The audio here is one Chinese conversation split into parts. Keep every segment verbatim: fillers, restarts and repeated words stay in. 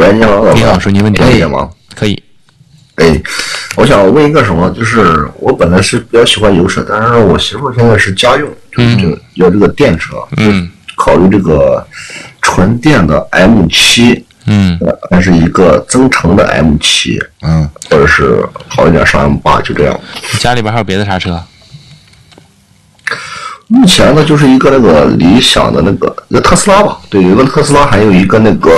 喂，你好， 你好，说你问题可以吗？ 可以。 哎，我想问一个什么，就是我本来是比较喜欢油车，但是我媳妇现在是家用，就是这个要这个电车， 嗯， 考虑这个纯电的 M 七， 嗯， 还是一个增程的 M 七， 嗯， 或者是好一点上 M 八，就这样。 家里边还有别的啥车？ 目前呢，就是一个那个理想的那个一个特斯拉吧，对，有一个特斯拉，还有一个那个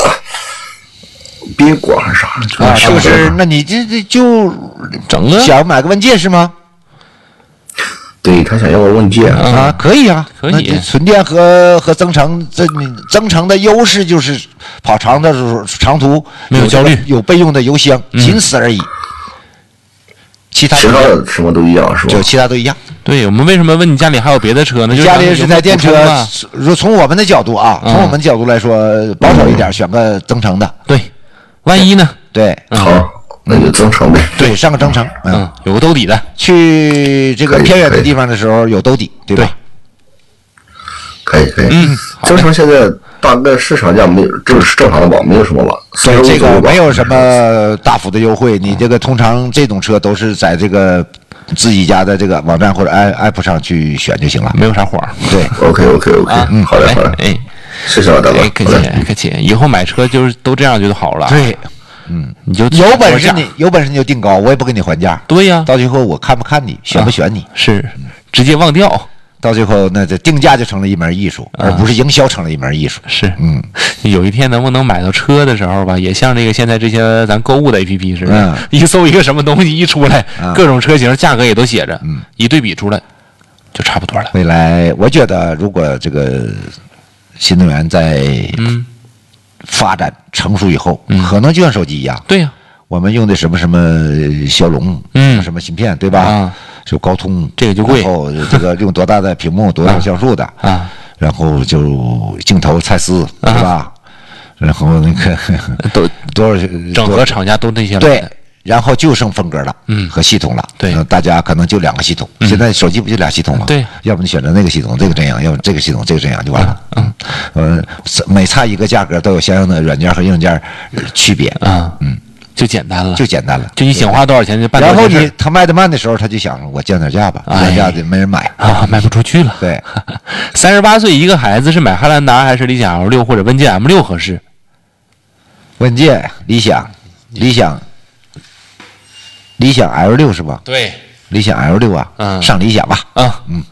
宾果还是啥？ 啊，就是那你这这就整个想买个问界是吗？ 对他想要个问界啊，可以啊， 可以。 那纯电和和增程，这你增程的优势就是跑长的时候长途没有焦虑， 有备用的油箱，仅此而已。其他其他的什么都一样是吧？ 就其他都一样。 对，我们为什么问你家里还有别的车呢？就是家里是台电车，如从我们的角度啊，从我们角度来说，保守一点，选个增程的。 对，万一呢？ 对， 好，那就增程呗。 对，上个增程， 嗯，有个兜底的。 去这个偏远的地方的时候有兜底，对吧？ 可以可以。 嗯， 增程现在大概市场价没有，就是正常的吧，没有什么吧。 对，这个没有什么大幅的优惠。你这个通常这种车都是在这个自己家的这个网站或者 app 上去选就行了， 没有啥花。 对 ，OK OK OK，嗯，好的好的， 哎， 谢谢老大哥， 客气客气。以后买车就是都这样就好了。 对， 嗯，你就有本事你有本事你就定高，我也不跟你还价。 对呀， 到最后我看不看你，选不选你， 是直接忘掉。 到最后，那这定价就成了一门艺术，而不是营销成了一门艺术。 是， 嗯， 有一天能不能买到车的时候吧，也像这个现在这些咱购物的 A P P 似的， 嗯、 一搜一个什么东西一出来， 嗯、 各种车型价格也都写着， 嗯， 一对比出来就差不多了。 未来我觉得，如果这个新能源在嗯发展成熟以后， 嗯、 可能就像手机一样， 对呀、啊， 我们用的什么什么骁龙， 嗯， 什么芯片，对吧？ 啊。 就高通， 这个就贵。 然后这个用多大的屏幕，多少像素的啊？ 然后就镜头蔡司，对吧？然后那个都多少整合厂家都这些了。 对，然后就剩风格了， 嗯， 和系统了。 对， 大家可能就两个系统。现在手机不就俩系统吗？ 对， 要不你选择那个系统，这个这样；要不这个系统，这个这样就完了。嗯，呃，每差一个价格都有相应的软件和硬件区别。 啊， 嗯。 就简单了， 就简单了， 就你想花多少钱就办多少钱。然后你他卖的慢的时候，他就想我降点价吧，降价的没人买啊，卖不出去了。 对， 三十八岁一个孩子是买汉兰达还是理想 L 六或者问界 M 六合适？ 问界、理想、理想、理想 L 六是吧？ 对， 理想 L 六啊， 嗯， 上理想吧。 啊， 嗯。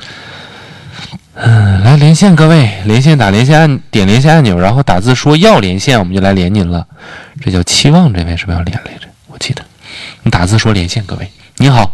嗯，来连线各位，连线打连线按点连线按钮，然后打字说要连线，我们就来连您了。这叫期望，这位是不是要连来着？我记得，你打字说连线各位，你好，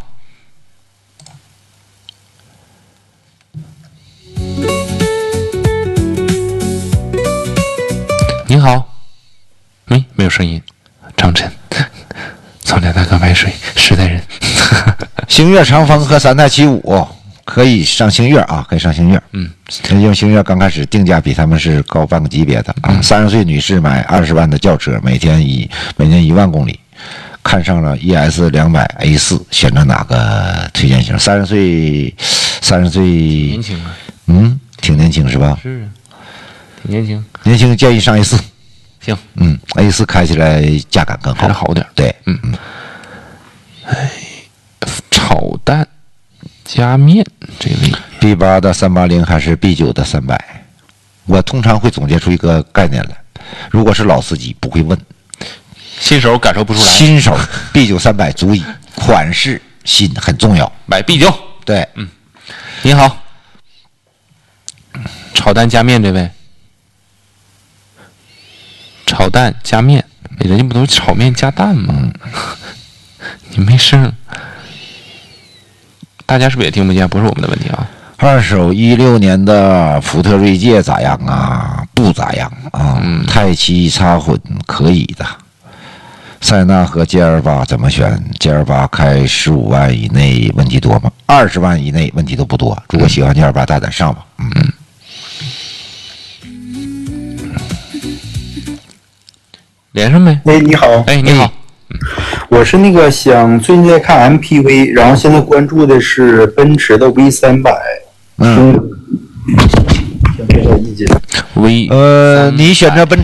你好，没没有声音，张晨，送俩大哥买水，实在人， 星越长风和三代七五。可以上星越啊，可以上星越。 嗯， 因为星越刚开始定价比他们是高半个级别的啊。三十岁女士买二十万的轿车，每天以每年一万公里，看上了 E S 两百 A 四，选择哪个推荐型？三十岁，三十岁年轻啊， 嗯，挺年轻是吧？ 是，挺年轻。 年轻建议上 A 四。 行， 嗯 ，A 四开起来价感更好， 还是好点。 对， 嗯嗯。哎，炒蛋。加面这位 B 八 的三八零还是 B 九 的三百？我通常会总结出一个概念来，如果是老司机不会问， 新手感受不出来。 新手 B 九 三百足以，款式新很重要， 买 B 九。 对， 嗯，你好，炒蛋加面这位，炒蛋加面，人家不都是炒面加蛋吗？嗯、你没声。大家是不是也听不见？不是我们的问题啊。 二手一六年的福特锐界咋样啊？不咋样啊。嗯、泰七插混可以的。塞纳和 G L 八怎么选 ？G L 八开十五万以内问题多吗？二十万以内问题都不多。如果喜欢 G L 八，大胆上吧。嗯。 连上没？ 喂，你好。 哎，你好。 我是那个想最近在看 M P V， 然后现在关注的是奔驰的 V 三百。 嗯， 有没有意见？ V 呃，你选择奔